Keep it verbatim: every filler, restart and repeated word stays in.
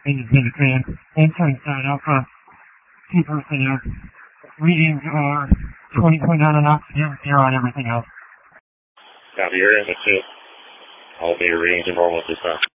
Things in the can. Entering sign Alpha two personnel. Readings are twenty point nine on oxygen, zero on everything else. Copy, you're in the two. All data readings are normal at this time.